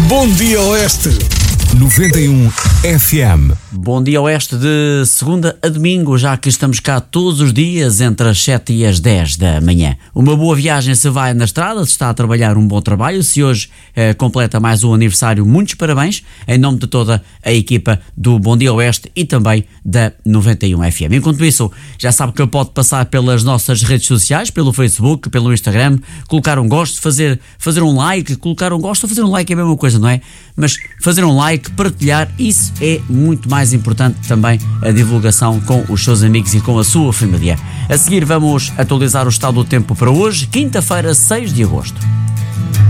Bom dia, Oeste. 91 FM. Bom dia, Oeste, de segunda a domingo, já que estamos cá todos os dias entre as 7 e as 10 da manhã. Uma boa viagem se vai na estrada, se está a trabalhar um bom trabalho. Se hoje completa mais um aniversário, muitos parabéns, em nome de toda a equipa do Bom Dia Oeste e também da 91 FM. Enquanto isso, já sabe que pode passar pelas nossas redes sociais, pelo Facebook, pelo Instagram, colocar um gosto, fazer um like, colocar um gosto ou fazer um like é a mesma coisa, não é? Mas fazer um like, partilhar, isso é muito mais importante também, a divulgação com os seus amigos e com a sua família. A seguir vamos atualizar o estado do tempo para hoje, quinta-feira, 6 de agosto.